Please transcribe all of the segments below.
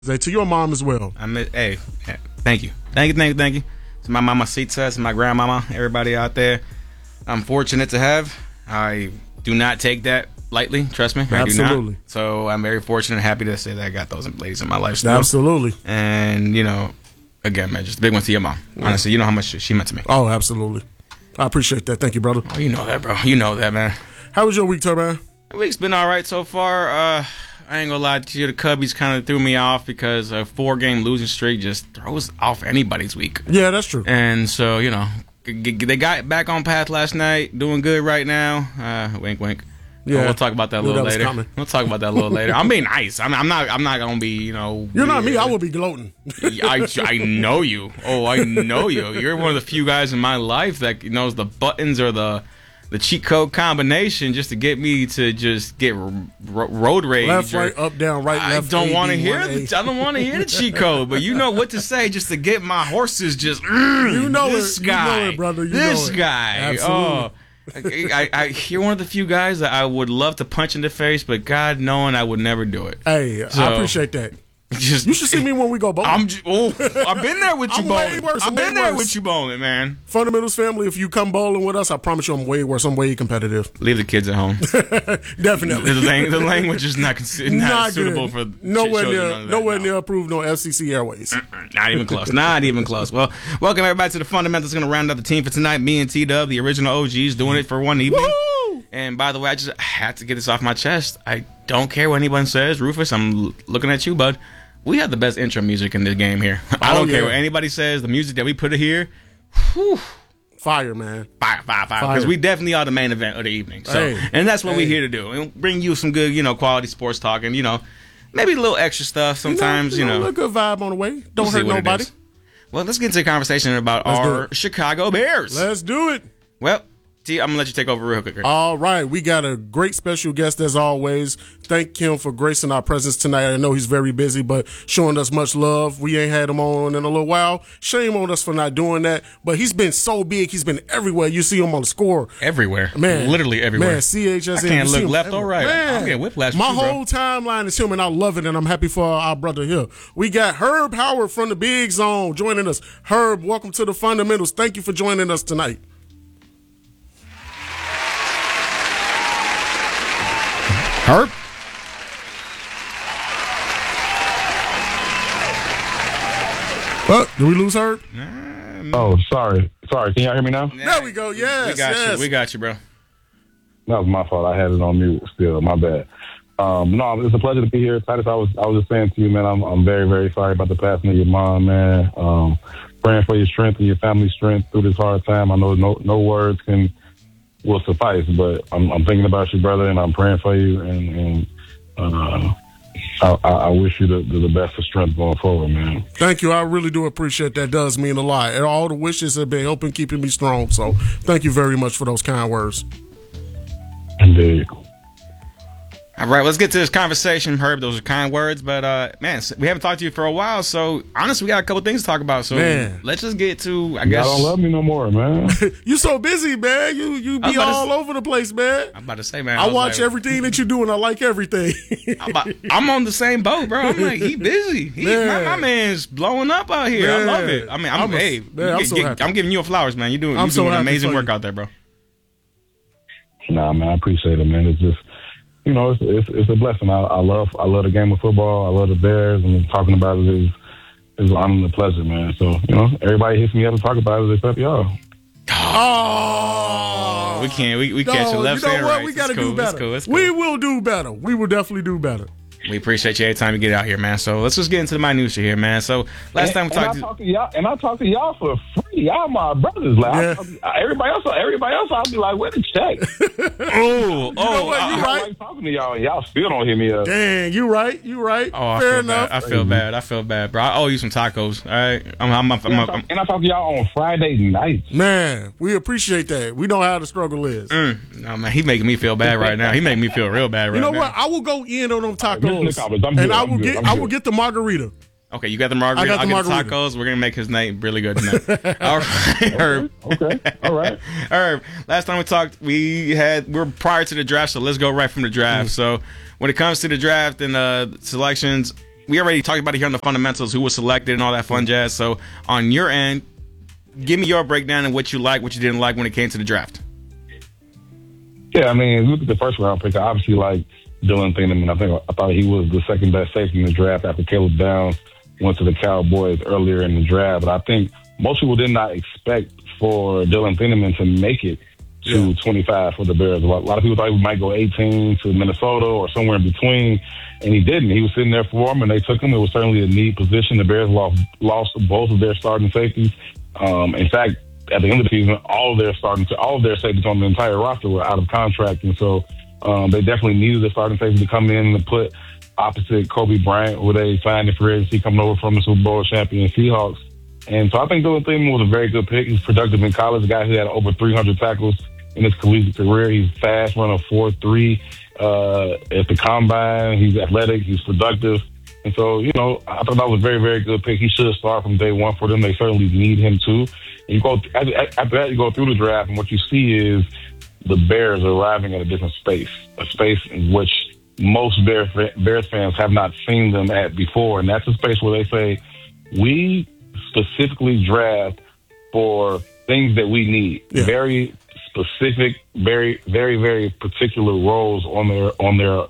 To your mom as well. Hey, thank you. Thank you. To my mama Sita, to my grandmama, everybody out there, I'm fortunate to have. I do not take that lightly, trust me. Absolutely. I do not. So I'm very fortunate and happy to say that I got those ladies in my life still. Absolutely. And, again, man, just a big one to your mom. Honestly, you know how much she meant to me. Oh, absolutely. I appreciate that. Thank you, brother. Oh, you know that, bro. You know that, man. How was your week, Turban? The week's been all right so far. I ain't gonna lie to you, the Cubbies kind of threw me off because a 4-game losing streak just throws off anybody's week. Yeah, that's true. And so, they got back on path last night, doing good right now. Wink, wink. Yeah, we'll talk about that a little later. We'll talk about that a little later. I'm being nice. I'm not gonna be, You're not me. I will be gloating. I know you. Oh, I know you. You're one of the few guys in my life that knows the buttons or the cheat code combination just to get me to just get road rage. Left, right, up, down, right, left. I don't want to hear the cheat code, but you know what to say just to get my horses just. This guy, you know it, brother. This guy. Absolutely. You're one of the few guys that I would love to punch in the face, but God knowing I would never do it. Hey, so, I appreciate that. You should see me when we go bowling. I've been there with you bowling. I've been there with you bowling, man. Fundamentals family, if you come bowling with us, I promise you I'm way worse. I'm way competitive. Leave the kids at home. Definitely. The language is not suitable for nowhere near approved on FCC Airways. Not even close. Not even close. Well, welcome everybody to the Fundamentals. Going to round out the team for tonight. Me and T-Dub, the original OGs, doing it for one evening. Woo! And by the way, I had to get this off my chest. I don't care what anyone says. Rufus, I'm looking at you, bud. We have the best intro music in this game here. I don't care what anybody says. The music that we put here, whew, fire, man. Fire. Because we definitely are the main event of the evening. So, and that's what we're here to do. And bring you some good, quality sports talk and, maybe a little extra stuff sometimes, a little good vibe on the way. Don't hurt nobody. Well, let's get into a conversation about our Chicago Bears. Let's do it. Well, T, I'm going to let you take over real quick. All right. We got a great special guest as always. Thank him for gracing our presence tonight. I know he's very busy, but showing us much love. We ain't had him on in a little while. Shame on us for not doing that. But he's been so big. He's been everywhere. You see him on the score. Everywhere. Man. Literally everywhere. Man, CHSN. I can't look left or right. I'm getting whiplash. My whole timeline is him, and I love it, and I'm happy for our brother here. We got Herb Howard from the Big Zone joining us. Herb, welcome to the Fundamentals. Thank you for joining us tonight. Herb? What? Did we lose Herb? Oh, sorry. Can y'all hear me now? There we go. Yes, We got you, bro. That was my fault. I had it on mute still. My bad. No, it's a pleasure to be here. Titus, I was just saying to you, man, I'm very, very sorry about the passing of your mom, man. Praying for your strength and your family's strength through this hard time. I know no words will suffice, but I'm thinking about you, brother, and I'm praying for you, and I wish you the best of strength going forward, man. Thank you. I really do appreciate that. Does mean a lot. And all the wishes have been helping keeping me strong. So thank you very much for those kind words. Indeed. All right, let's get to this conversation, Herb. Those are kind words, but man, we haven't talked to you for a while, so honestly, we got a couple things to talk about. So let's just get to, I guess. Y'all don't love me no more, man. You so busy, man. You be all over the place, man. I'm about to say, man. I watch everything that you do, and I like everything. I'm on the same boat, bro. I'm like, he busy. My man's blowing up out here. Man. I love it. I mean, I'm so happy. I'm giving you flowers, man. You're doing amazing work out there, bro. Nah, man, I appreciate it, man. It's just, it's a blessing. I love the game of football. I love the Bears, and talking about it is an honor and a pleasure, man. So, everybody hits me up and talk about it except y'all. Oh, we can't. We catch you left and right. We got to do better. It's cool. We will do better. We will definitely do better. We appreciate you every time you get out here, man. So let's just get into the minutia here, man. So last time we talked to y'all, and I talk to y'all for free. Y'all my brothers. Like everybody else, I'll be like, where the check? You right. I like talking to y'all, and y'all still don't hit me up. Dang, you right. Oh, fair enough. I feel bad, bro. I owe you some tacos. All right, and I talk to y'all on Friday nights. Man, we appreciate that. We know how the struggle is. No, man, he making me feel bad right now. He making me feel real bad right now. You know what? I will go in on them tacos. And I will get the margarita. Okay, you got the margarita. I'll get the tacos. We're gonna make his night really good tonight. All right, Herb. Okay, all right. Herb. Last time we talked, we're prior to the draft, so let's go right from the draft. So when it comes to the draft and selections, we already talked about it here on the fundamentals, who was selected and all that fun jazz. So on your end, give me your breakdown and what you like, what you didn't like when it came to the draft. Yeah, I mean, look at the first round pick. I obviously like Dylan Thieneman. I thought he was the second best safety in the draft after Caleb Downs went to the Cowboys earlier in the draft. But I think most people did not expect for Dylan Thieneman to make it to 25 for the Bears. A lot of people thought he might go 18 to Minnesota or somewhere in between, and he didn't. He was sitting there for him, and they took him. It was certainly a need position. The Bears lost both of their starting safeties. In fact, at the end of the season, all of their safeties on the entire roster were out of contract, and so they definitely needed a starting safety to come in and put opposite Kobe Bryant, who they signed in free agency coming over from the Super Bowl champion Seahawks. And so I think Dylan Thieneman was a very good pick. He's productive in college. A guy who had over 300 tackles in his collegiate career. He's fast, running a 4.3 at the combine. He's athletic. He's productive. And so, I thought that was a very, very good pick. He should start from day one for them. They certainly need him too. And you go after that, you go through the draft, and what you see is the Bears arriving at a different space, a space in which most Bears fans have not seen them at before. And that's a space where they say, we specifically draft for things that we need. Yeah. Very specific, very, very, very particular roles on their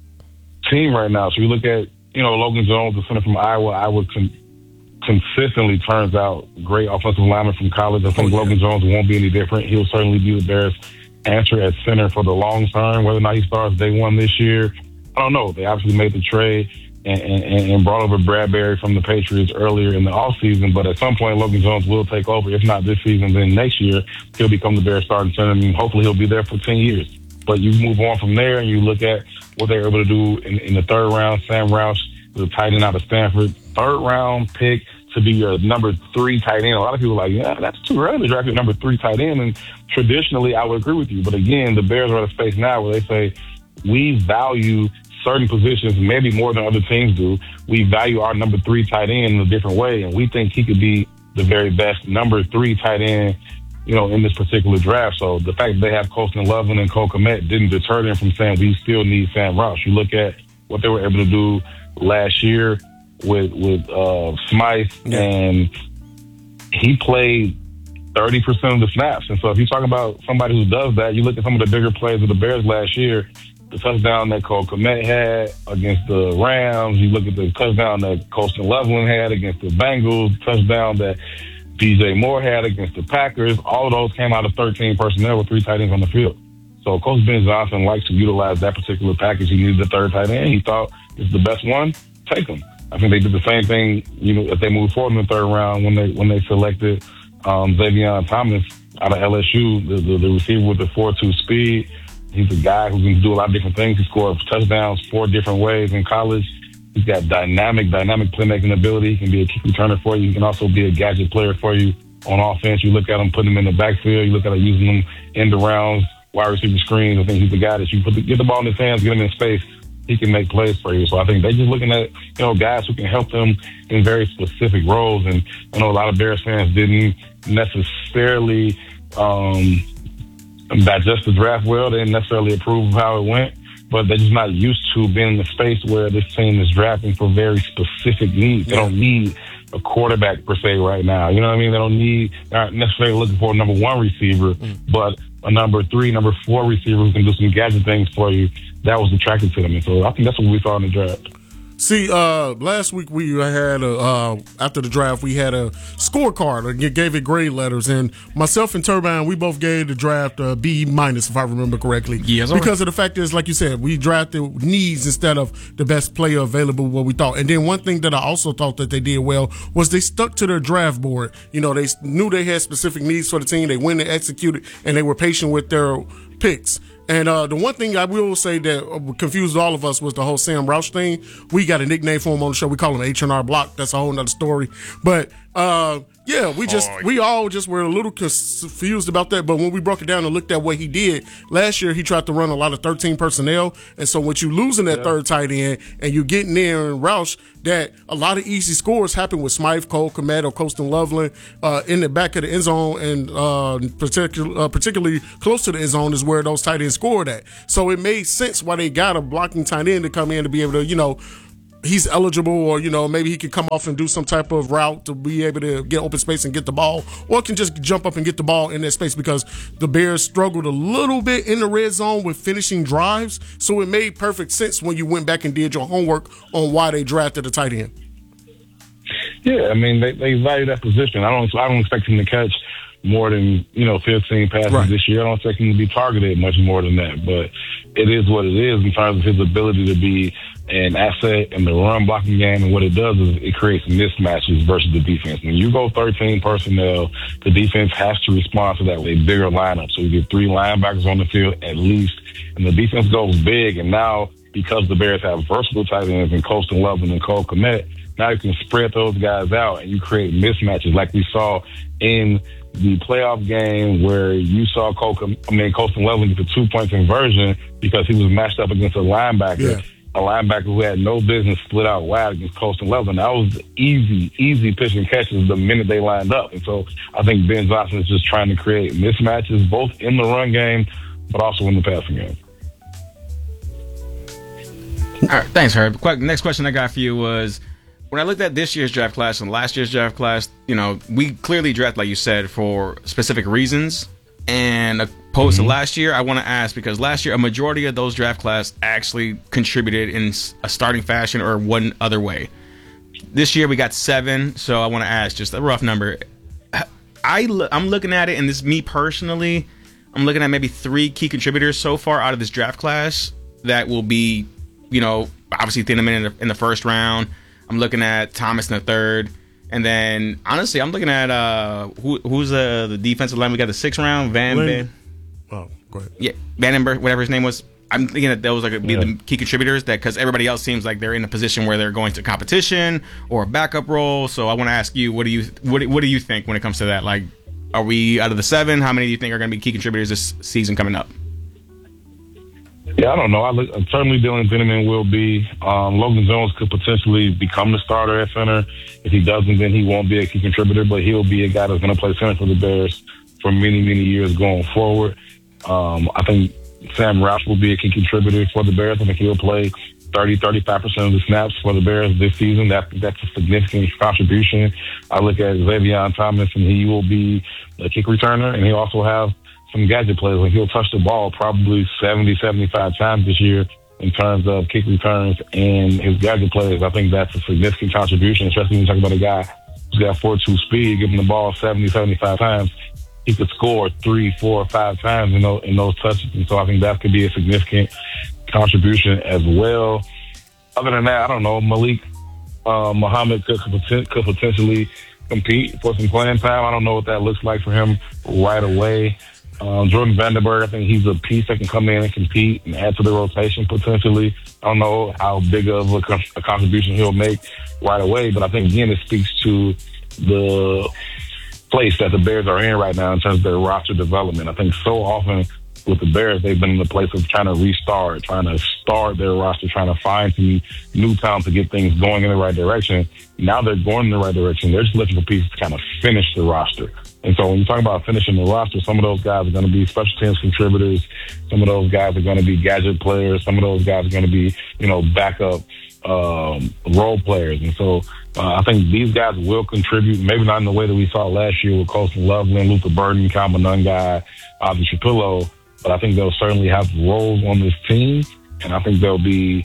team right now. So you look at, Logan Jones, the center from Iowa. Iowa consistently turns out great offensive lineman from college. I think Logan Jones won't be any different. He'll certainly be the Bears' answer at center for the long term. Whether or not he starts day one this year, I don't know. They obviously made the trade and brought over Bradbury from the Patriots earlier in the offseason, but at some point Logan Jones will take over. If not this season, then next year he'll become the Bears starting center. I mean, hopefully he'll be there for 10 years. But you move on from there and you look at what they were able to do in the third round. Sam Roush, the tight end out of Stanford, third round pick to be your number 3 tight end. A lot of people are like, yeah, that's too early to draft your number 3 tight end. And traditionally, I would agree with you. But again, the Bears are at a space now where they say, we value certain positions, maybe more than other teams do. We value our number 3 tight end in a different way. And we think he could be the very best number 3 tight end, in this particular draft. So the fact that they have Colston Loveland and Cole Kmet didn't deter them from saying we still need Sam Roush. You look at what they were able to do last year with Smythe, and he played 30% of the snaps. And so if you're talking about somebody who does that, you look at some of the bigger plays of the Bears last year, the touchdown that Cole Kmet had against the Rams, you look at the touchdown that Colston Loveland had against the Bengals, the touchdown that DJ Moore had against the Packers, all of those came out of 13 personnel with 3 tight ends on the field. So Coach Ben Johnson likes to utilize that particular package. He needed the third tight end. He thought it's the best one, take him. I think they did the same thing, as they moved forward in the third round when they selected Xavier Thomas out of LSU, the receiver with the 4.2 speed. He's a guy who can do a lot of different things. He scored touchdowns 4 different ways in college. He's got dynamic playmaking ability. He can be a kick returner for you. He can also be a gadget player for you on offense. You look at him putting him in the backfield. You look at him using him in the rounds, wide receiver screens. I think he's the guy that you get the ball in his hands, get him in space, he can make plays for you. So I think they're just looking at, guys who can help them in very specific roles. And I know a lot of Bears fans didn't necessarily digest the draft well. They didn't necessarily approve of how it went, but they're just not used to being in a space where this team is drafting for very specific needs. They don't need a quarterback per se right now. You know what I mean? They aren't necessarily looking for a number 1 receiver, but a number 3, number 4 receiver who can do some gadget things for you. That was attractive to them. And so I think that's what we saw in the draft. See, last week we had after the draft, we had a scorecard and gave it grade letters. And myself and Turbine, we both gave the draft a B-, if I remember correctly. Yes, because of the fact is, like you said, we drafted needs instead of the best player available, what we thought. And then one thing that I also thought that they did well was they stuck to their draft board. They knew they had specific needs for the team. They went and executed, and they were patient with their picks. And the one thing I will say that confused all of us was the whole Sam Roush thing. We got a nickname for him on the show. We call him H&R Block. That's a whole nother story. But we all just were a little confused about that. But when we broke it down and looked at what he did last year, he tried to run a lot of 13 personnel. And so when you losing that third tight end and you getting there in Roush, that a lot of easy scores happen with Smythe, Cole Kmet, or Colston Loveland in the back of the end zone, and particularly close to the end zone is where those tight ends scored at. So it made sense why they got a blocking tight end to come in to be able to, he's eligible, or maybe he can come off and do some type of route to be able to get open space and get the ball, or can just jump up and get the ball in that space, because the Bears struggled a little bit in the red zone with finishing drives. So it made perfect sense when you went back and did your homework on why they drafted a tight end. Yeah, I mean, they value that position. I don't expect him to catch more than 15 passes this year. I don't expect him to be targeted much more than that, but it is what it is in terms of his ability to be an asset in the run blocking game. And what it does is it creates mismatches versus the defense. When you go 13 personnel, the defense has to respond to that with a bigger lineup. So you get 3 linebackers on the field at least, and the defense goes big. And now, because the Bears have versatile tight ends in Colston Loveland and Cole Kmet, now you can spread those guys out and you create mismatches like we saw in the playoff game where you saw Colston Loveland get the 2-point conversion because he was matched up against a linebacker. Yeah. A linebacker who had no business split out wide against Colston Loveland. That was easy pitch and catches the minute they lined up. And so I think Ben Johnson is just trying to create mismatches both in the run game but also in the passing game. All right, thanks, Herb. Next question I got for you was, when I looked at this year's draft class and last year's draft class, we clearly draft, like you said, for specific reasons. And opposed to last year, I want to ask, because last year, a majority of those draft class actually contributed in a starting fashion or one other way. This year, we got 7, so I want to ask just a rough number. I'm looking at it, and this is me personally, I'm looking at maybe 3 key contributors so far out of this draft class that will be, obviously Thieneman in the first round. I'm looking at Thomas in the third. And then, honestly, I'm looking at who's the defensive line. We got the 6th round, Van. Oh, go ahead. Yeah, Vandenberg, whatever his name was. I'm thinking that those are be the key contributors, that because everybody else seems like they're in a position where they're going to competition or a backup role. So I want to ask you, what do you think when it comes to that? Like, are we out of the 7? How many do you think are going to be key contributors this season coming up? Yeah, I don't know. Certainly Dylan Thieneman will be. Logan Jones could potentially become the starter at center. If he doesn't, then he won't be a key contributor, but he'll be a guy that's going to play center for the Bears for many, many years going forward. I think Sam Roush will be a key contributor for the Bears. I think he'll play 30-35% of the snaps for the Bears this season. That's a significant contribution. I look at Xavier Thomas, and he will be a kick returner, and he'll also have some gadget plays. Like, he'll touch the ball probably 70-75 times this year in terms of kick returns and his gadget plays. I think that's a significant contribution, especially when you talk about a guy who's got 4.2 speed, giving the ball 70-75 times. He could score 3, 4, 5 times in those touches. And so I think that could be a significant contribution as well. Other than that, I don't know. Malik Muhammad could potentially compete for some playing time. I don't know what that looks like for him right away. Jordan Vandenberg, I think he's a piece that can come in and compete and add to the rotation potentially. I don't know how big of a contribution he'll make right away, but I think, again, it speaks to the place that the Bears are in right now in terms of their roster development. I think so often with the Bears, they've been in the place of trying to restart, trying to start their roster, trying to find some new talent to get things going in the right direction. Now they're going in the right direction. They're just looking for pieces to kind of finish the roster. And so when you talk about finishing the roster, some of those guys are going to be special teams contributors. Some of those guys are going to be gadget players. Some of those guys are going to be, backup role players. And so I think these guys will contribute, maybe not in the way that we saw last year with Colston Loveland, Luther Burden, Kyle Monungai, Ozzie Shapiro, but I think they'll certainly have roles on this team. And I think they'll be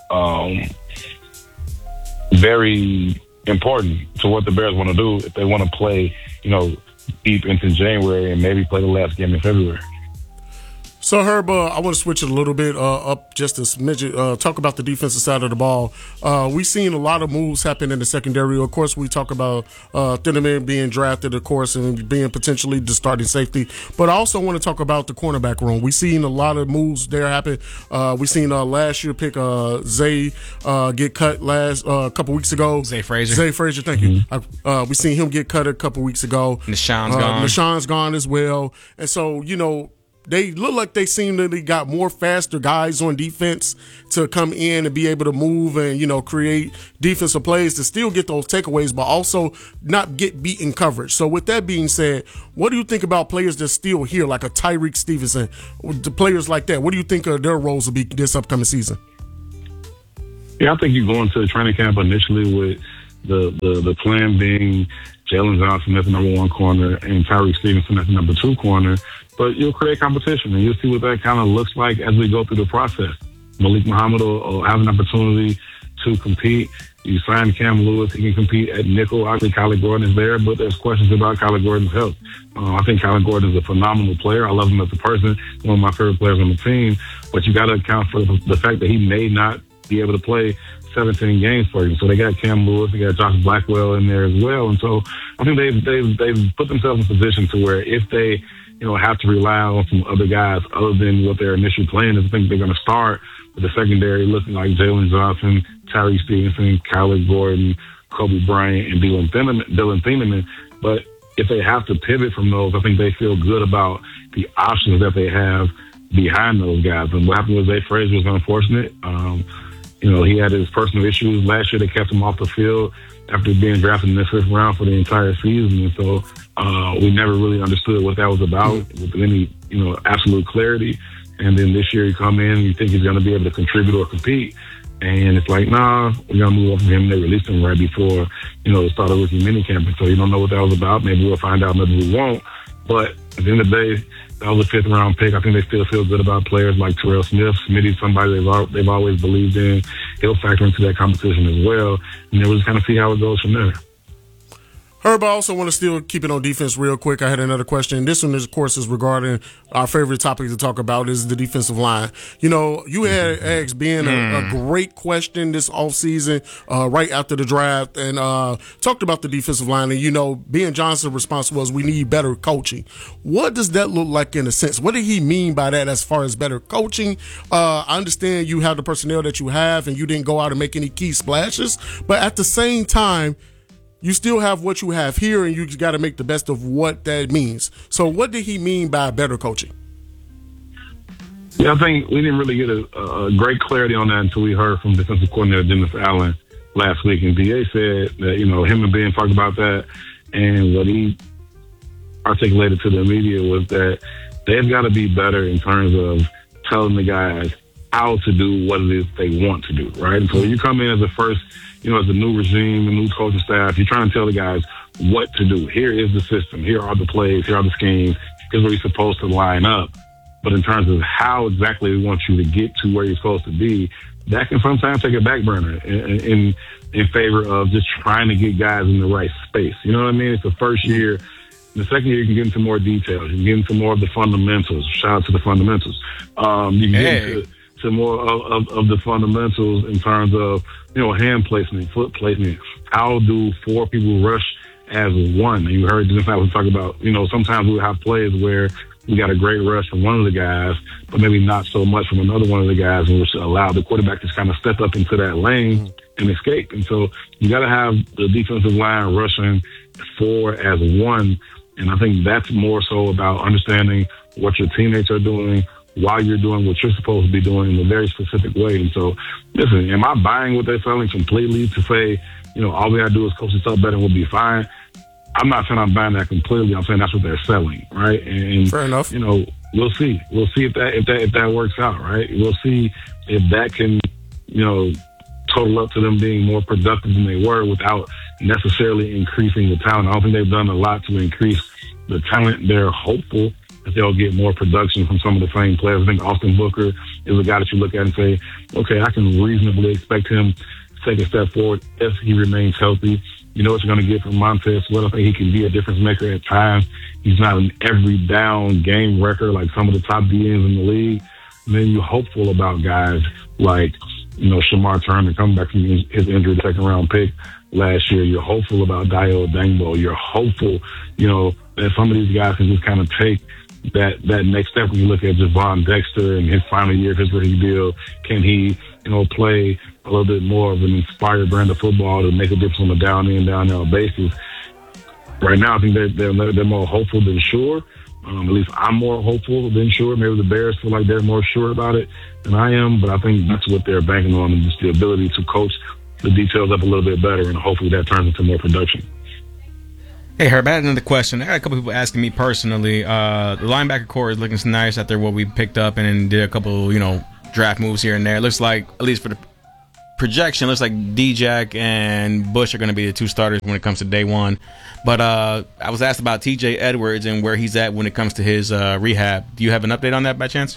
very important to what the Bears want to do if they want to play, deep into January and maybe play the last game in February. So, Herb, I want to switch it a little bit up just a smidget, talk about the defensive side of the ball. We've seen a lot of moves happen in the secondary. Of course, we talk about Thieneman being drafted, of course, and being potentially the starting safety. But I also want to talk about the cornerback room. We've seen a lot of moves there happen. We've seen last year pick Zay get cut a couple weeks ago. Zay Frazier, thank you. We've seen him get cut a couple weeks ago. Nashawn's gone as well. And so, they look like they seem that they got more faster guys on defense to come in and be able to move and, create defensive plays to still get those takeaways, but also not get beat in coverage. So with that being said, what do you think about players that's still here, like a Tyreek Stevenson, the players like that? What do you think their roles will be this upcoming season? Yeah, I think you go into the training camp initially with the plan being Jalen Johnson as the number 1 corner and Tyreek Stevenson as the number 2 corner. But you'll create competition, and you'll see what that kind of looks like as we go through the process. Malik Muhammad will have an opportunity to compete. You sign Cam Lewis, he can compete at nickel. Obviously, Kyler Gordon is there, but there's questions about Kyler Gordon's health. I think Kyler Gordon is a phenomenal player. I love him as a person, one of my favorite players on the team. But you got to account for the fact that he may not be able to play 17 games for you. So they got Cam Lewis, they got Josh Blackwell in there as well. And so I think they've put themselves in a position to where if they have to rely on some other guys other than what their initial plan is, I think they're going to start with the secondary looking like Jalen Johnson, Tyreek Stevenson, Kyler Gordon, Kobe Bryant, and Dylan Thieneman. But if they have to pivot from those, I think they feel good about the options that they have behind those guys. And what happened with Zay Frazier was unfortunate. He had his personal issues last year that kept him off the field after being drafted in the 5th round for the entire season. And so we never really understood what that was about with any, absolute clarity. And then this year you come in and you think he's going to be able to contribute or compete. And it's like, nah, we're going to move off of him. They released him right before, the start of rookie minicamp. And so you don't know what that was about. Maybe we'll find out, maybe we won't. But at the end of the day, that was a 5th round pick. I think they still feel good about players like Terrell Smith. Smitty's somebody they've always believed in. He'll factor into that competition as well. And then we'll just kind of see how it goes from there. Herb, I also want to still keep it on defense real quick. I had another question. This one, of course, is regarding our favorite topic to talk about is the defensive line. You had asked being a great question this offseason, right after the draft, and talked about the defensive line. And, Ben Johnson's response was, we need better coaching. What does that look like in a sense? What did he mean by that as far as better coaching? I understand you have the personnel that you have, and you didn't go out and make any key splashes. But at the same time, you still have what you have here, and you just got to make the best of what that means. So what did he mean by better coaching? Yeah, I think we didn't really get a great clarity on that until we heard from defensive coordinator Dennis Allen last week. And DA said that, him and Ben talked about that, and what he articulated to the media was that they've got to be better in terms of telling the guys how to do what it is they want to do, right? And so you come in as a first, as a new regime, a new coaching staff, you're trying to tell the guys what to do. Here is the system. Here are the plays. Here are the schemes. Here's where you're supposed to line up. But in terms of how exactly we want you to get to where you're supposed to be, that can sometimes take a back burner in favor of just trying to get guys in the right space. You know what I mean? It's the first year. The second year, you can get into more details. You can get into more of the fundamentals. Shout out to the fundamentals. You can get to more of the fundamentals in terms of, hand placement, foot placement. How do 4 people rush as one? And you heard Dennis Allen talk about, sometimes we'll have plays where we got a great rush from one of the guys, but maybe not so much from another one of the guys, and which allow the quarterback to kind of step up into that lane and escape. And so you got to have the defensive line rushing 4 as one. And I think that's more so about understanding what your teammates are doing while you're doing what you're supposed to be doing in a very specific way. And so, listen, am I buying what they're selling completely to say, all we got to do is coach this up better and we'll be fine? I'm not saying I'm buying that completely. I'm saying that's what they're selling, right? And fair enough. We'll see. We'll see if that works out, right? We'll see if that can, total up to them being more productive than they were without necessarily increasing the talent. I don't think they've done a lot to increase the talent. They're hopeful that they'll get more production from some of the same players. I think Austin Booker is a guy that you look at and say, okay, I can reasonably expect him to take a step forward if he remains healthy. You know what you're going to get from Montez Sweat. I think he can be a difference maker at times. He's not an every down game wrecker like some of the top DNs in the league. And then you're hopeful about guys like, Shamar Turner coming back from his injury, second round pick last year. You're hopeful about Dayo Dangbo. You're hopeful, that some of these guys can just kind of take that next step. When you look at Javon Dexter and his final year of his rookie deal, can he, play a little bit more of an inspired brand of football to make a difference on a down-in basis? Right now, I think they're more hopeful than sure. At least I'm more hopeful than sure. Maybe the Bears feel like they're more sure about it than I am, but I think that's what they're banking on, and just the ability to coach the details up a little bit better, and hopefully that turns into more production. Hey, Herb, I had another question. I got a couple people asking me personally. The linebacker core is looking nice after what we picked up and then did a couple, draft moves here and there. It looks like, at least for the projection looks like D-Jack and Bush are going to be the two starters when it comes to day one. But I was asked about TJ Edwards and where he's at when it comes to his rehab. Do you have an update on that by chance?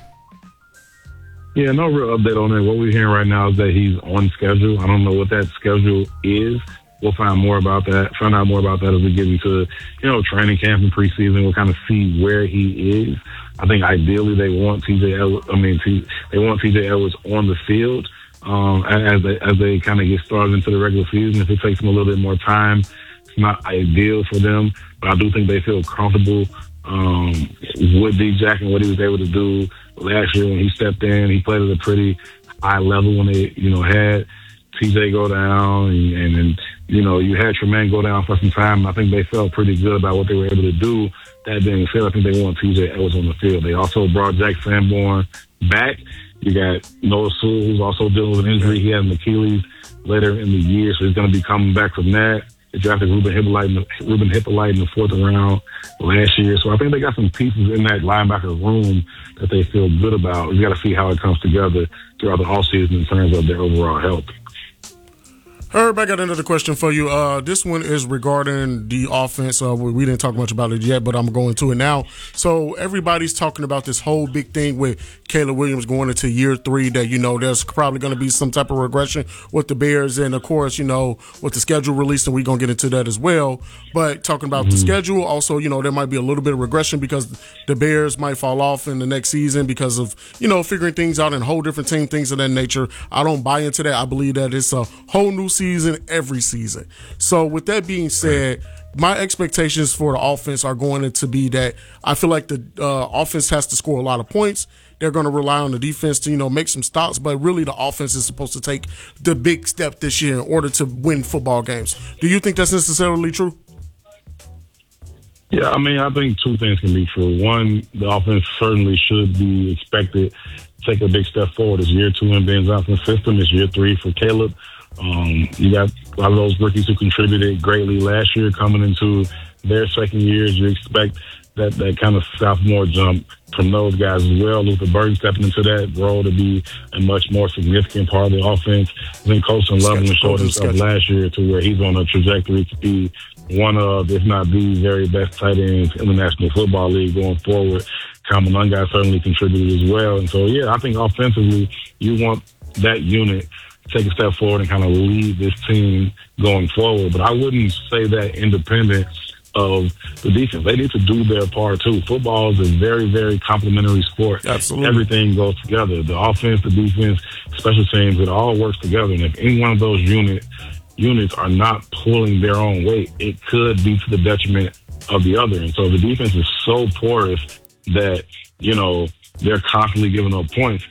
Yeah, no real update on that. What we're hearing right now is that he's on schedule. I don't know what that schedule is. We'll find out more about that as we get into, training camp and preseason. We'll kind of see where he is. I think ideally they want TJ Edwards on the field as they kind of get started into the regular season. If it takes them a little bit more time, it's not ideal for them. But I do think they feel comfortable with D-Jack and what he was able to do last year when he stepped in. He played at a pretty high level when they, had TJ go down and you had Tremaine go down for some time. I think they felt pretty good about what they were able to do. That being said, I think they want TJ Edwards on the field. They also brought Jack Sanborn back. You got Noah Sewell, who's also dealing with an injury. He had an Achilles later in the year, so he's going to be coming back from that. They drafted Ruben Hippolyte in the fourth round last year. So I think they got some pieces in that linebacker room that they feel good about. We got to see how it comes together throughout the offseason in terms of their overall health. Herb, I got another question for you. This one is regarding the offense. We didn't talk much about it yet, but I'm going to it now. So everybody's talking about this whole big thing with Caleb Williams going into year 3 that, there's probably going to be some type of regression with the Bears. And, of course, with the schedule released, and we're going to get into that as well. But talking about the schedule, also, there might be a little bit of regression because the Bears might fall off in the next season because of, figuring things out and a whole different team, things of that nature. I don't buy into that. I believe that it's a whole new season every season. So with that being said, my expectations for the offense are going to be that I feel like the offense has to score a lot of points. They're going to rely on the defense to, make some stops, but really the offense is supposed to take the big step this year in order to win football games. Do you think that's necessarily true? Yeah, I think two things can be true. One, the offense certainly should be expected to take a big step forward. It's year 2 in Ben Johnson's system. It's year 3 for Caleb. You got a lot of those rookies who contributed greatly last year coming into their second years. You expect that kind of sophomore jump from those guys as well. Luther Burton stepping into that role to be a much more significant part of the offense. I think Colston Loveland showed himself last year to where he's on a trajectory to be one of, if not the very best tight ends in the National Football League going forward. Common Lungai certainly contributed as well. And so, I think offensively, you want that unit take a step forward and kind of lead this team going forward. But I wouldn't say that independent of the defense. They need to do their part too. Football is a very, very complementary sport. Absolutely. Everything goes together. The offense, the defense, special teams, it all works together. And if any one of those units are not pulling their own weight, it could be to the detriment of the other. And so the defense is so porous that, they're constantly giving up points.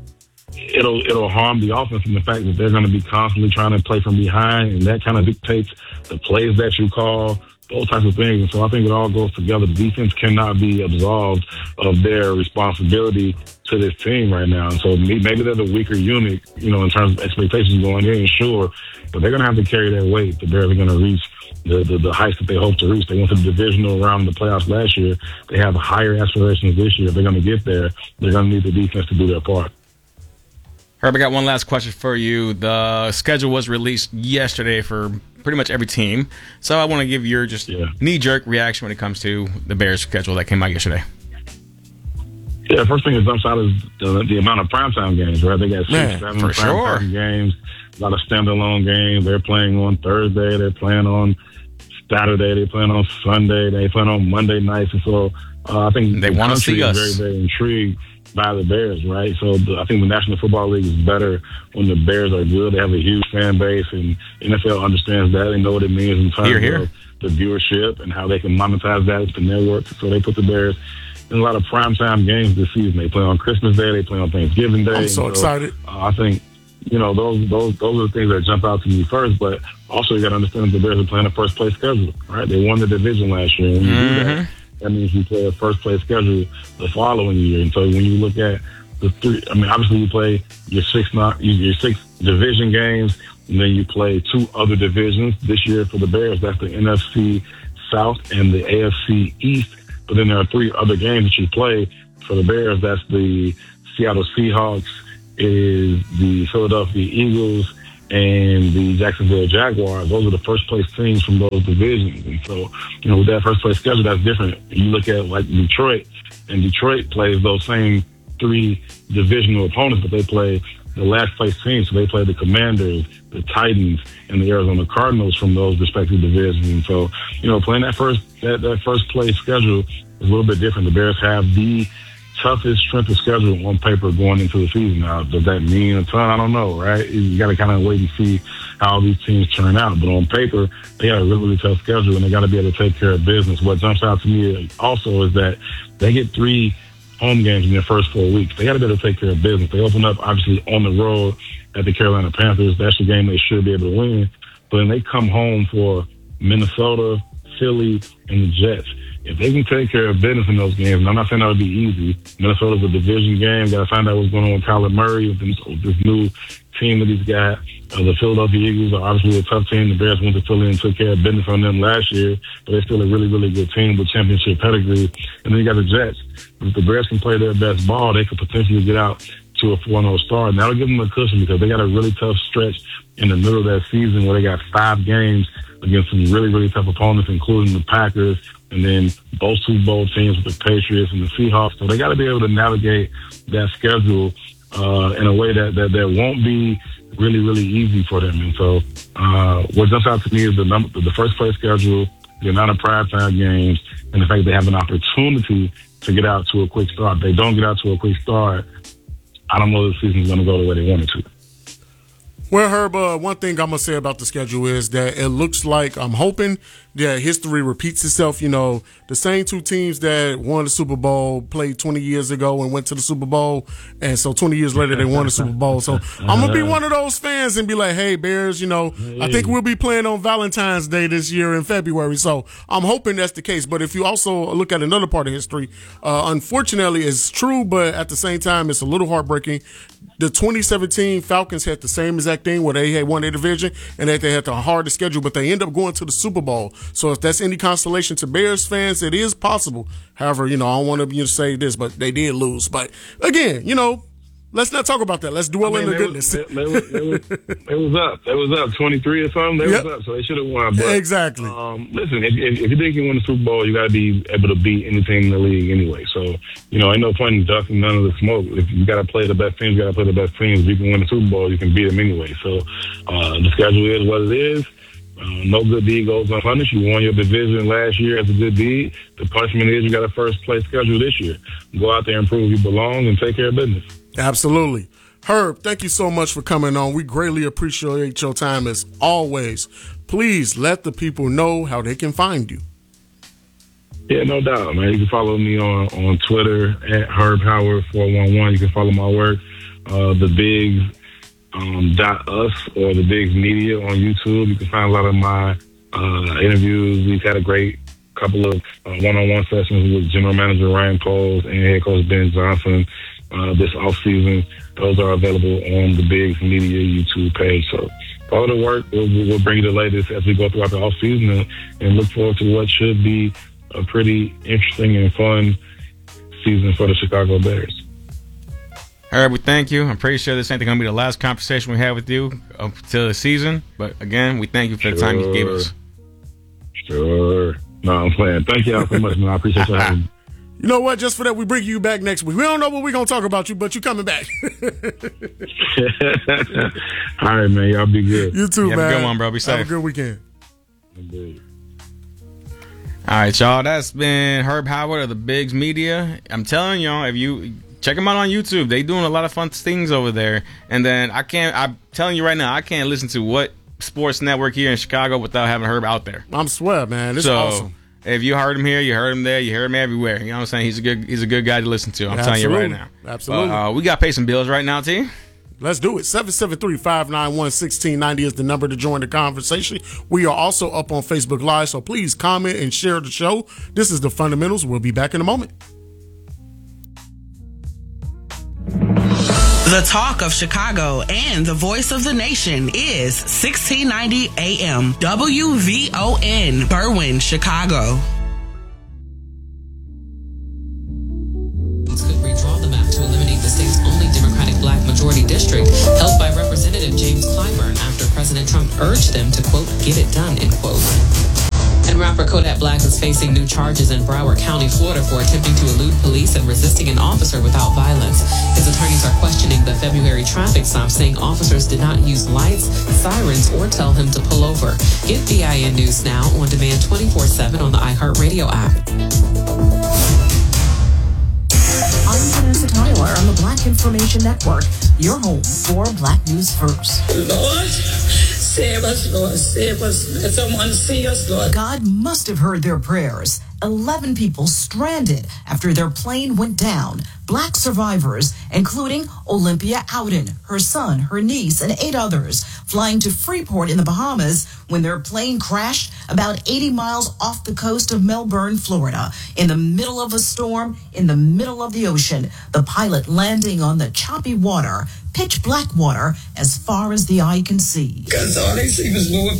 It'll harm the offense in the fact that they're going to be constantly trying to play from behind, and that kind of dictates the plays that you call, those types of things. And so I think it all goes together. The defense cannot be absolved of their responsibility to this team right now. And so maybe they're the weaker unit, in terms of expectations going in, sure, but they're going to have to carry their weight. The Bears are going to reach the heights that they hope to reach. They went to the divisional round in the playoffs last year. They have higher aspirations this year. If they're going to get there, they're going to need the defense to do their part. Herb, I got one last question for you. The schedule was released yesterday for pretty much every team. So I want to give your knee-jerk reaction when it comes to the Bears schedule that came out yesterday. Yeah, first thing that jumps out is the amount of primetime games, right? They got 6, 7 primetime games, a lot of standalone games. They're playing on Thursday. They're playing on Saturday. They're playing on Sunday. They play on Monday nights. And so I think they want to see us. Very, very intrigued by the Bears, right? So I think the National Football League is better when the Bears are good. They have a huge fan base, and NFL understands that. They know what it means in terms of the viewership and how they can monetize that with the network. So they put the Bears in a lot of primetime games this season. They play on Christmas Day. They play on Thanksgiving Day. I'm so excited. I think, those are the things that jump out to me first. But also you got to understand that the Bears are playing a first-place schedule, right? They won the division last year. When you do that means you play a first-place schedule the following year. And so when you look at the three, obviously you play your six division games, and then you play 2 other divisions. This year for the Bears, that's the NFC South and the AFC East. But then there are 3 other games that you play for the Bears. That's the Seattle Seahawks, is the Philadelphia Eagles, and the Jacksonville Jaguars. Those are the first place teams from those divisions. And so, with that first place schedule, that's different. You look at like Detroit, and Detroit plays those same 3 divisional opponents, but they play the last place teams. So they play the Commanders, the Titans, and the Arizona Cardinals from those respective divisions. And so, playing that first place schedule is a little bit different. The Bears have the toughest strength of schedule on paper going into the season. Now, does that mean a ton? I don't know, right? You got to kind of wait and see how these teams turn out. But on paper, they got a really, really tough schedule, and they got to be able to take care of business. What jumps out to me also is that they get 3 home games in their first 4 weeks. They got to be able to take care of business. They open up, obviously, on the road at the Carolina Panthers. That's the game they should be able to win. But then they come home for Minnesota, Philly, and the Jets. If they can take care of business in those games, and I'm not saying that would be easy. Minnesota's a division game. Got to find out what's going on with Kyler Murray, with this new team that he's got. The Philadelphia Eagles are obviously a tough team. The Bears went to Philly and took care of business on them last year, but they're still a really, really good team with championship pedigree. And then you got the Jets. If the Bears can play their best ball, they could potentially get out to a 4-0 start. And that'll give them a cushion because they got a really tough stretch in the middle of that season where they got 5 games against some really, really tough opponents, including the Packers, and then both Super Bowl teams with the Patriots and the Seahawks. So they got to be able to navigate that schedule in a way that won't be really, really easy for them. And so what jumps out to me is the first place schedule, the amount of primetime games, and the fact that they have an opportunity to get out to a quick start. If they don't get out to a quick start, I don't know if the season's going to go the way they want it to. Well, Herb, one thing I'm going to say about the schedule is that it looks like, I'm hoping that history repeats itself. The same 2 teams that won the Super Bowl played 20 years ago and went to the Super Bowl. And so 20 years later, they won the Super Bowl. So I'm going to be one of those fans and be like, hey, Bears, I think we'll be playing on Valentine's Day this year in February. So I'm hoping that's the case. But if you also look at another part of history, unfortunately, it's true, but at the same time, it's a little heartbreaking. The 2017 Falcons had the same exact thing where they had won their division and that they had the hardest schedule, but they end up going to the Super Bowl. So if that's any consolation to Bears fans, it is possible. However, I don't want to say this, but they did lose. But again, let's not talk about that. Let's dwell in the goodness. It was up. It was up 23 or something. They was up, so they should have won. But, exactly. Listen, if you think you win the Super Bowl, you got to be able to beat any team in the league anyway. So, ain't no point in ducking none of the smoke. If you got to play the best teams, you got to play the best teams. If you can win the Super Bowl, you can beat them anyway. So, the schedule is what it is. No good deed goes unpunished. You won your division last year as a good deed. The punishment is you got a first place schedule this year. Go out there and prove you belong and take care of business. Absolutely. Herb, thank you so much for coming on. We greatly appreciate your time as always. Please let the people know how they can find you. Yeah, no doubt, man. You can follow me on Twitter at Herb Howard 411. You can follow my work, The Bigs .us or The Bigs Media on YouTube. You can find a lot of my interviews. We've had a great couple of one-on-one sessions with General Manager Ryan Poles and Head Coach Ben Johnson this offseason. Those are available on the Bigs Media YouTube page. So all the work, we'll bring you the latest as we go throughout the offseason and look forward to what should be a pretty interesting and fun season for the Chicago Bears. Herb, we thank you. I'm pretty sure this ain't going to be the last conversation we have with you until the season. But again, we thank you for the time you gave us. Sure. No, I'm playing. Thank y'all so much, man. I appreciate you having me. You know what? Just for that, we bring you back next week. We don't know what we're going to talk about you, but you coming back. All right, man. Y'all be good. You too, man. Have a good one, bro. Be safe. Have a good weekend. Indeed. All right, y'all. That's been Herb Howard of the Bigs Media. I'm telling y'all, if you check them out on YouTube, they doing a lot of fun things over there. And then I'm telling you right now, I can't listen to what sports network here in Chicago without having Herb out there. I'm swear, man. It's awesome. If you heard him here, you heard him there, you heard him everywhere. You know what I'm saying? He's a good guy to listen to. I'm telling you right now. Absolutely. We got to pay some bills right now, T. Let's do it. 773-591-1690 is the number to join the conversation. We are also up on Facebook Live, so please comment and share the show. This is The Fundamentals. We'll be back in a moment. The talk of Chicago and the voice of the nation is 1690 AM WVON, Berwyn, Chicago. Could redraw the map to eliminate the state's only Democratic black majority district held by Representative James Clyburn after President Trump urged them to, quote, get it done, end quote. And rapper Kodak Black is facing new charges in Broward County, Florida for attempting to elude police and resisting an officer without violence. His attorneys are questioning the February traffic stop, saying officers did not use lights, sirens, or tell him to pull over. Get BIN News now on demand 24/7 on the iHeartRadio app. I'm Vanessa Tyler on the Black Information Network, your home for Black News First. Lord, save us, Lord, save us. Let someone see us, Lord. God must have heard their prayers. 11 people stranded after their plane went down. Black survivors, including Olympia Ouden, her son, her niece, and 8 others, flying to Freeport in the Bahamas when their plane crashed about 80 miles off the coast of Melbourne, Florida. In the middle of a storm, in the middle of the ocean, the pilot landing on the choppy water, pitch black water as far as the eye can see. Because all they see was more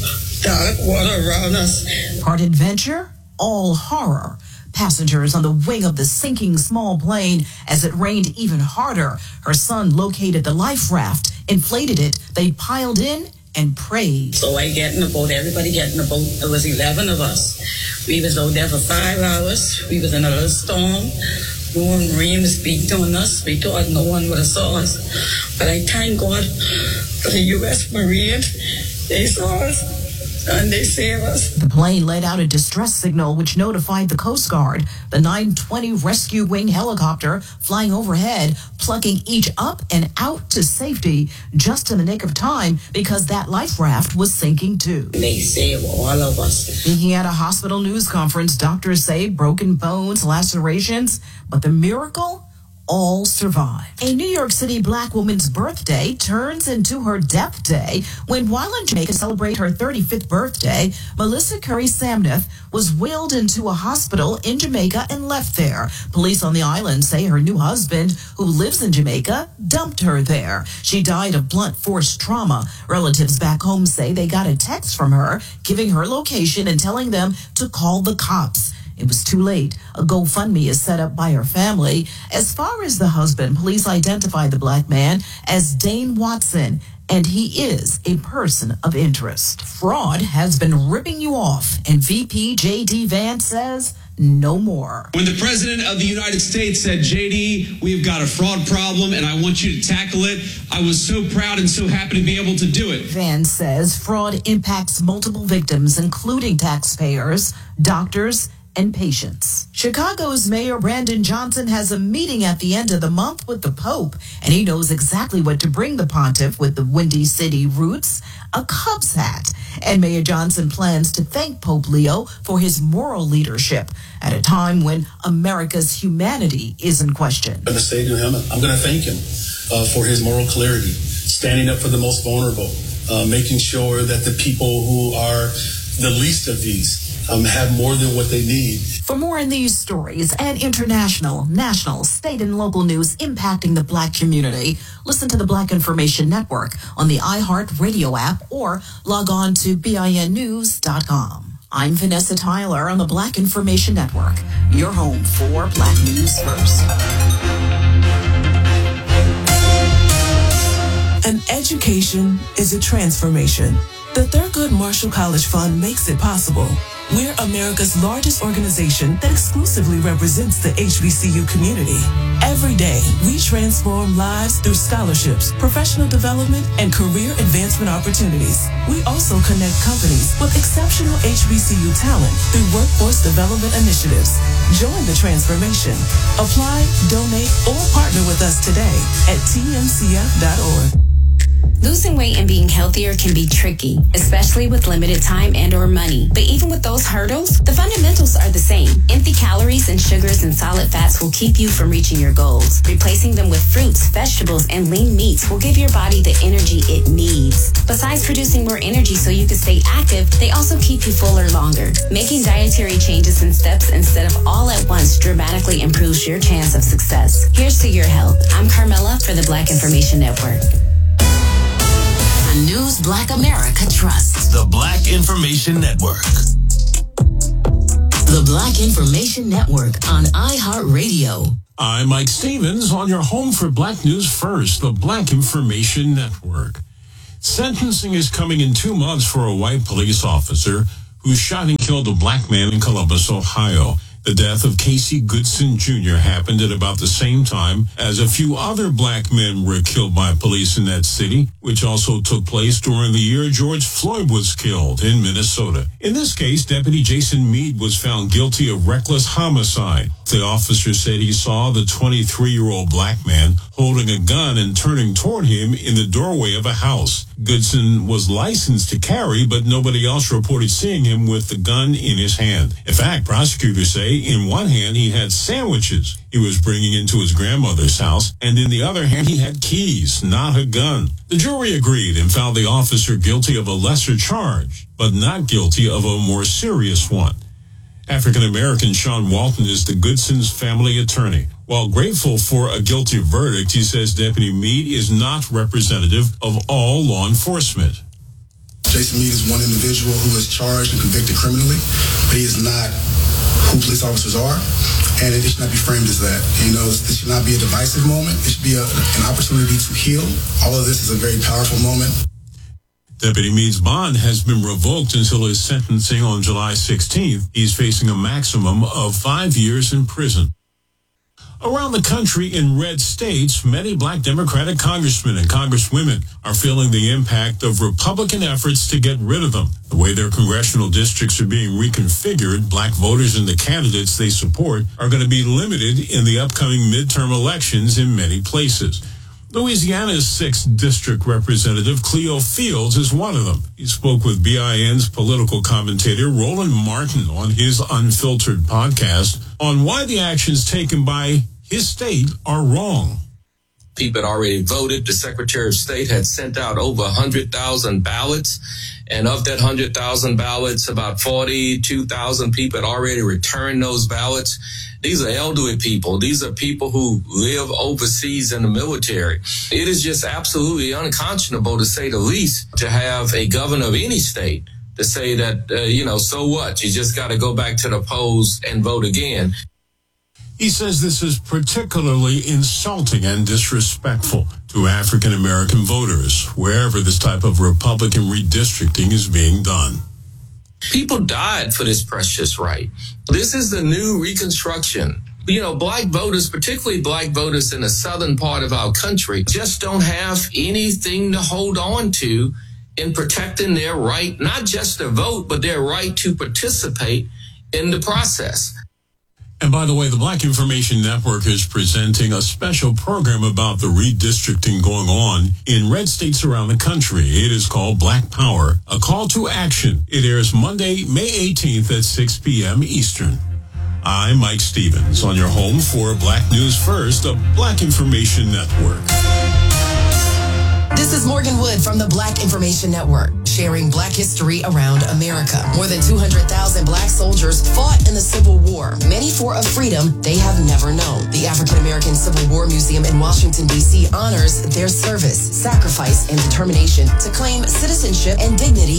dark water around us. Part adventure, all horror. Passengers on the wing of the sinking small plane as it rained even harder. Her son located the life raft, inflated it. They piled in and prayed. So I get in the boat, everybody get in the boat. There was 11 of us. We was out there for 5 hours. We was in a little storm. No one rain speak on us. We thought no one would have saw us. But I thank God for the U.S. Marine. They saw us. And they save us. The plane let out a distress signal which notified the Coast Guard. The 920 Rescue Wing helicopter flying overhead, plucking each up and out to safety just in the nick of time because that life raft was sinking too. They save all of us. Speaking at a hospital news conference, doctors say broken bones, lacerations, but the miracle? All survive. A New York City black woman's birthday turns into her death day when, while in Jamaica to celebrate her 35th birthday, Melissa Curry Samneth was wheeled into a hospital in Jamaica and left there. Police on the island say her new husband, who lives in Jamaica, dumped her there. She died of blunt force trauma. Relatives back home say they got a text from her giving her location and telling them to call the cops. It was too late. A GoFundMe is set up by her family. As far as the husband, police identified the black man as Dane Watson, and he is a person of interest. Fraud has been ripping you off, and VP J.D. Vance says no more. When the President of the United States said, JD, we've got a fraud problem and I want you to tackle it, I was so proud and so happy to be able to do it. Vance says fraud impacts multiple victims, including taxpayers, doctors, and patients. Chicago's Mayor Brandon Johnson has a meeting at the end of the month with the Pope, and he knows exactly what to bring the pontiff with the Windy City roots, a Cubs hat. And Mayor Johnson plans to thank Pope Leo for his moral leadership at a time when America's humanity is in question. I'm going to say to him, I'm going to thank him for his moral clarity, standing up for the most vulnerable, making sure that the people who are the least of these have more than what they need. For more on these stories and international, national, state, and local news impacting the black community, listen to the Black Information Network on the iHeartRadio app or log on to BINnews.com. I'm Vanessa Tyler on the Black Information Network, your home for Black News First. An education is a transformation. The Thurgood Marshall College Fund makes it possible. We're America's largest organization that exclusively represents the HBCU community. Every day, we transform lives through scholarships, professional development, and career advancement opportunities. We also connect companies with exceptional HBCU talent through workforce development initiatives. Join the transformation. Apply, donate, or partner with us today at tmcf.org. Losing weight and being healthier can be tricky, especially with limited time and or money. But even with those hurdles, the fundamentals are the same. Empty calories and sugars and solid fats will keep you from reaching your goals. Replacing them with fruits, vegetables, and lean meats will give your body the energy it needs. Besides producing more energy so you can stay active, they also keep you fuller longer. Making dietary changes in steps instead of all at once dramatically improves your chance of success. Here's to your health. I'm Carmela for the Black Information Network. News Black America trusts. The Black Information Network. The Black Information Network on iHeartRadio. I'm Mike Stevens on your home for Black News First, the Black Information Network. Sentencing is coming in 2 months for a white police officer who shot and killed a black man in Columbus, Ohio. The death of Casey Goodson Jr. happened at about the same time as a few other black men were killed by police in that city, which also took place during the year George Floyd was killed in Minnesota. In this case, Deputy Jason Meade was found guilty of reckless homicide. The officer said he saw the 23-year-old black man holding a gun and turning toward him in the doorway of a house. Goodson was licensed to carry, but nobody else reported seeing him with the gun in his hand. In fact, prosecutors say in one hand he had sandwiches he was bringing into his grandmother's house, and in the other hand he had keys, not a gun. The jury agreed and found the officer guilty of a lesser charge, but not guilty of a more serious one. African-American Sean Walton is the Goodson's family attorney. While grateful for a guilty verdict, he says Deputy Meade is not representative of all law enforcement. Jason Meade is one individual who is charged and convicted criminally, but he is not who police officers are, and it should not be framed as that. You know, this should not be a divisive moment. It should be an opportunity to heal. All of this is a very powerful moment. Deputy Meade's bond has been revoked until his sentencing on July 16th. He's facing a maximum of 5 years in prison. Around the country in red states, many black Democratic congressmen and congresswomen are feeling the impact of Republican efforts to get rid of them. The way their congressional districts are being reconfigured, black voters and the candidates they support are going to be limited in the upcoming midterm elections in many places. Louisiana's 6th District Representative Cleo Fields is one of them. He spoke with BIN's political commentator Roland Martin on his Unfiltered podcast on why the actions taken by his state are wrong. People had already voted. The Secretary of State had sent out over 100,000 ballots. And of that 100,000 ballots, about 42,000 people had already returned those ballots. These are elderly people. These are people who live overseas in the military. It is just absolutely unconscionable, to say the least, to have a governor of any state to say that, so what? You just got to go back to the polls and vote again. He says this is particularly insulting and disrespectful to African-American voters, wherever this type of Republican redistricting is being done. People died for this precious right. This is the new Reconstruction. Black voters, particularly black voters in the southern part of our country, just don't have anything to hold on to in protecting their right, not just to vote, but their right to participate in the process. And by the way, the Black Information Network is presenting a special program about the redistricting going on in red states around the country. It is called Black Power, a call to action. It airs Monday, May 18th at 6 p.m. Eastern. I'm Mike Stevens on your home for Black News First, a Black Information Network. This is Morgan Wood from the Black Information Network, sharing Black history around America. More than 200,000 Black soldiers fought in the Civil War, many for a freedom they have never known. The African American Civil War Museum in Washington, D.C. honors their service, sacrifice, and determination to claim citizenship and dignity